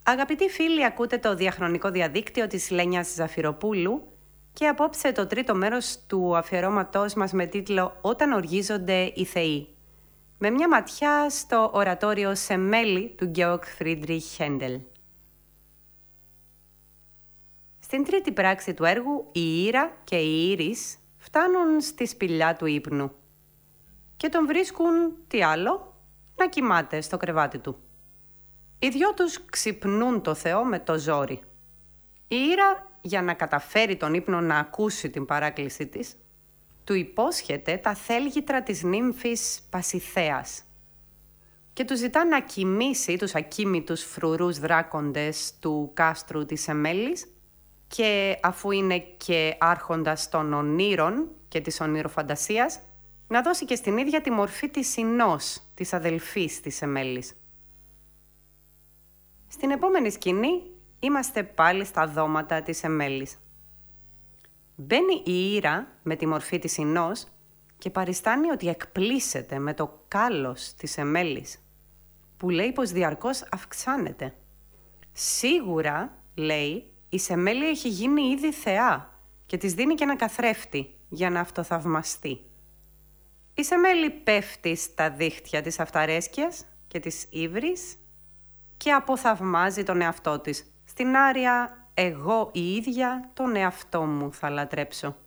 Αγαπητοί φίλοι, ακούτε το διαχρονικό διαδίκτυο της Λένιας Ζαφυροπούλου και απόψε το τρίτο μέρος του αφιερώματός μας με τίτλο «Όταν οργίζονται οι θεοί», με μια ματιά στο ορατόριο Σεμέλη του Γκεόγκ Φρίντριχ Χέντελ. Στην τρίτη πράξη του έργου, η Ήρα και η Ήρις φτάνουν στη σπηλιά του ύπνου και τον βρίσκουν, τι άλλο, να κοιμάται στο κρεβάτι του. Οι δυο τους ξυπνούν το Θεό με το ζόρι. Η Ήρα, για να καταφέρει τον ύπνο να ακούσει την παράκλησή της, του υπόσχεται τα θέλγητρα της νύμφης Πασιθέας και του ζητά να κοιμήσει τους ακίμητους φρουρούς δράκοντες του κάστρου της Σεμέλης και αφού είναι και άρχοντας των ονείρων και της ονειροφαντασίας, να δώσει και στην ίδια τη μορφή της Συνός, της αδελφής της Σεμέλης. Στην επόμενη σκηνή είμαστε πάλι στα δώματα της Σεμέλης. Μπαίνει η Ήρα με τη μορφή της Συνός και παριστάνει ότι εκπλήσεται με το κάλος της Σεμέλης, που λέει πως διαρκώς αυξάνεται. Σίγουρα, λέει, η Σεμέλη έχει γίνει ήδη θεά και της δίνει και ένα καθρέφτη για να αυτοθαυμαστεί. Η Σεμέλη πέφτει στα δίχτυα της αυταρέσκειας και της ύβρης και αποθαυμάζει τον εαυτό της στην άρια «Εγώ η ίδια τον εαυτό μου θα λατρέψω».